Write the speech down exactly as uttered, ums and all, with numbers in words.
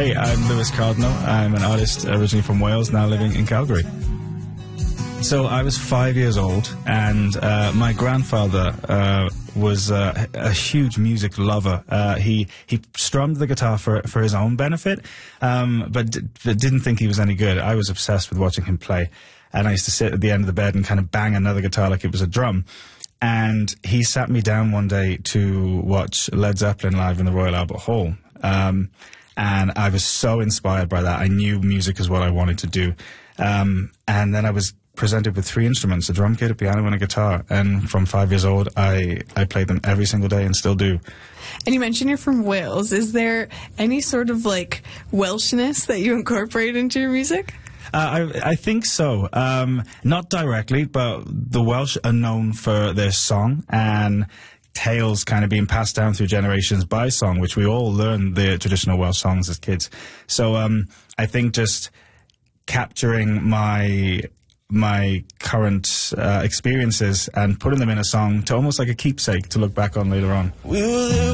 Hey, I'm Lewis Cardinal. I'm an artist originally from Wales, now living in Calgary. So I was five years old, and uh, my grandfather uh, was uh, a huge music lover. Uh, he he strummed the guitar for for his own benefit, um, but, d but didn't think he was any good. I was obsessed with watching him play, and I used to sit at the end of the bed and kind of bang another guitar like it was a drum. And he sat me down one day to watch Led Zeppelin live in the Royal Albert Hall. Um, and I was so inspired by that. I knew music is what I wanted to do. Um, and then I was presented with three instruments, a drum kit, a piano, and a guitar. And from five years old, I, I played them every single day and still do. And you mentioned you're from Wales. Is there any sort of, like, Welshness that you incorporate into your music? Uh, I, I think so. Um, not directly, but the Welsh are known for their song and tales kind of being passed down through generations by song, which we all learn the traditional Welsh songs as kids. So um, I think just capturing my my current uh, experiences and putting them in a song to almost like a keepsake to look back on later on. We will